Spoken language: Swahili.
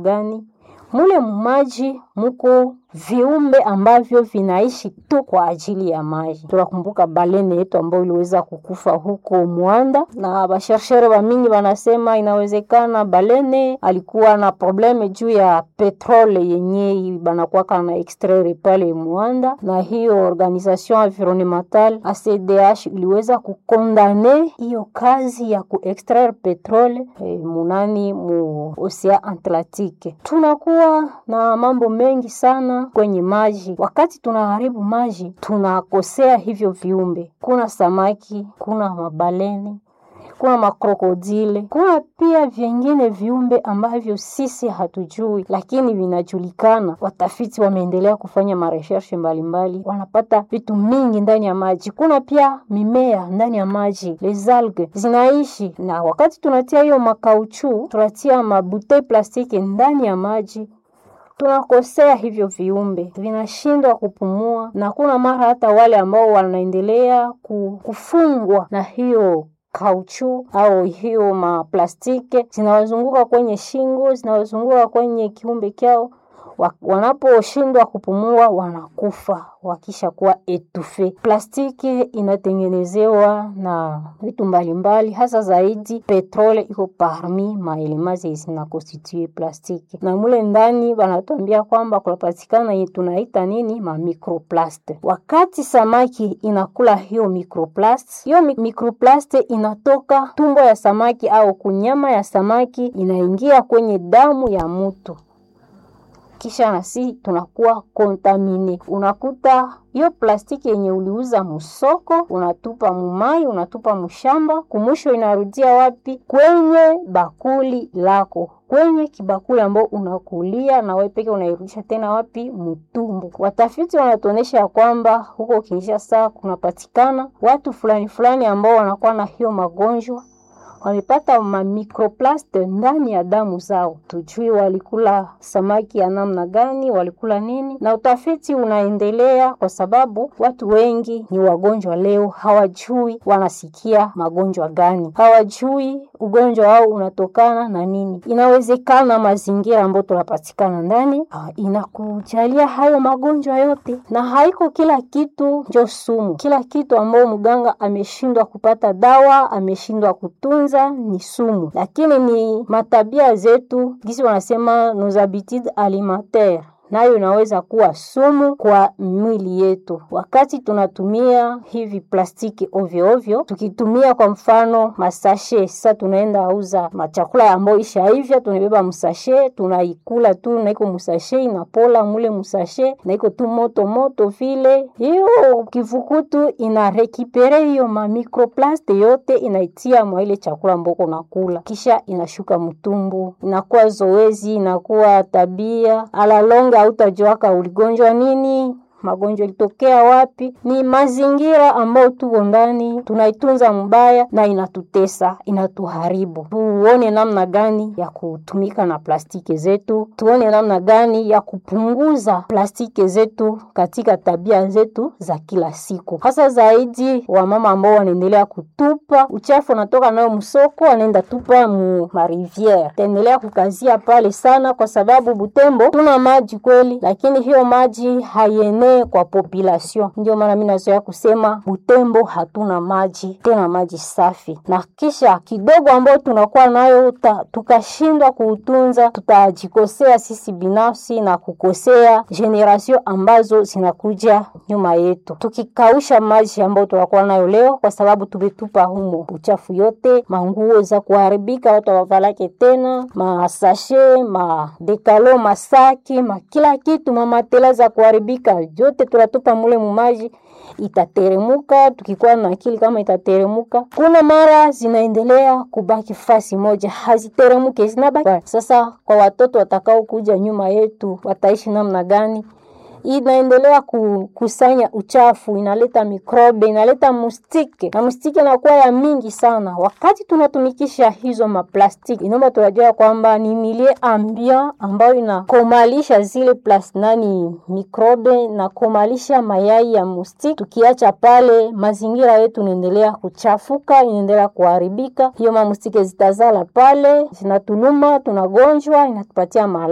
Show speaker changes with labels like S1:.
S1: gani? Mule maji muko viumbe ambavyo vinaishi tu kwa ajili ya maji. Tunakumbuka balene yetu ambayo iliweza kukufa huko Mwanda, na bashershere wa mingi wanasema inawezekana balene alikuwa na probleme juu ya petrole yenye banakuwa na extraire pale Mwanda, na hiyo organisation environnementale ACDH iliweza kukondane hiyo kazi ya kuextraire petrole munani mu Ocean Atlantique. Tunakuwa na mambo mengi sana kwenye maji. Wakati tunaharibu maji, tunakosea hivyo viumbe. Kuna samaki, kuna mabaleni, kuna makrokodile, kuna pia vingine viumbe ambavyo sisi hatujui lakini vinajulikana. Watafiti wameendelea kufanya maresearch mbalimbali, wanapata vitu mingi ndani ya maji. Kuna pia mimea ndani ya maji, les algues zinaishi, na wakati tunatia hiyo makauchu, tunatia mabute plastiki ndani ya maji, tunakosea hivyo viumbe, vinashindwa kupumua, na kuna mara hata wale ambao wanaendelea kufungwa na hiyo kauchu au hiyo maplastiki zinawazunguka kwenye shingo, zinawazunguka kwenye kiumbe kyao. Wanaposhindwa kupumua wanakufa wakisha kuwa etufe. Plastiki inatengenezewa na vitu mbalimbali, hasa zaidi petrole iko parmi maelemazi zinakonstitue plastiki. Na mule ndani wanatuambia kwamba kunapatikana tunaita nini, ma microplast. Wakati samaki inakula hiyo microplast inatoka tumbo ya samaki au kunyama ya samaki, inaingia kwenye damu ya mtu, kisha nasi tunakuwa kontamine. Unakuta hiyo plastiki yenye uliuza musoko, unatupa mumai, unatupa mshamba, kumwisho inarudia wapi? Kwenye bakuli lako, kwenye kibakuli ambao unakulia, na wewe peke unairudisha tena wapi? Mtumbo. Watafiti wanatuonesha kwamba huko Kinshasa kunapatikana watu fulani ambao wanakuwa na hiyo magonjwa, wamepata microplast ndani ya damu zao. Tujui walikula samaki ya namna gani, walikula nini, na utafiti unaendelea kwa sababu watu wengi ni wagonjwa leo, hawajui wanasikia magonjwa gani, hawajui ugonjwa wao unatokana na nini. Inawezekana mazingira ambayo tunapatikana ndani inakujalia hayo magonjwa yote, na haiko kila kitu ndio sumu. Kila kitu ambao mganga ameshindwa kupata dawa, ameshindwa kutunza, ni sumu. Lakini ni matabia zetu, kisi wanasema nos habitudes alimentaires, nayo inaweza kuwa sumu kwa mwili yetu. Wakati tunatumia hivi plastiki ovyo, tukitumia kwa mfano masashe, sasa tunaenda auza machakula ambayo ishaivya, tunabeba msashe, tunaikula tu na iko msashe inapola mule msashe, na iko tu moto vile. Hiyo kivukutu ina rekipere hiyo ma microplast yote, inaitia mwa ile chakula amboko nakula, kisha inashuka mtumbo, inakuwa zoezi, inakuwa tabia. Ala longa utajuaka uligonjwa nini, magonjwa ilitokea wapi. Ni mazingira ambao tuko ndani tunaitunza mbaya na inatutesa, inatuharibu. Tuone namna gani ya kutumika na plastiki zetu, tuone namna gani ya kupunguza plastiki zetu katika tabia zetu za kila siku. Hasa zaidi wa mama ambao wanaendelea kutupa uchafu natoka nayo msoko, wanaenda tupa mu rivière. Taendelea kukazia pale sana, kwa sababu Butembo tuna maji kweli, lakini hiyo maji haiene kwa population. Ndio maana mimi nazoea kusema Butembo hatuna maji, tena maji safi. Na kisha kidogo ambao tunakuwa nayo tukashindwa kuutunza, tutajikosea sisi binafsi na kukosea generation ambazo zinakuja nyuma yetu. Tukikausha maji ambao tunakuwa nayo leo, kwa sababu tumetupa humo uchafu yote, manguo za kuharibika watu wavalake tena, masashe, madekalo, masaki, kila kitu, mamatela za kuharibika yote tunatupa mule mumaji, itateremuka. Tukikuwa na akili kama itateremuka, kuna mara zinaendelea kubaki fasi moja, haziteremuke, zinabaki. Sasa kwa watoto watakao kuja nyuma yetu, wataishi namna gani? Inaendelea kusanya uchafu, inaleta mikrobe, inaleta mustike, na mustike inakuwa ya mingi sana. Wakati tunatumikisha hizo maplastiki, inaomba tunajua kwamba ni milie ambia ambayo inakomalisha zile mikrobe na komalisha mayai ya mustike. Tukiacha pale, mazingira yetu inaendelea kuchafuka, inaendelea kuharibika. Hiyo mustike zitazala pale, zinatuluma, tunagonjwa, inatupatia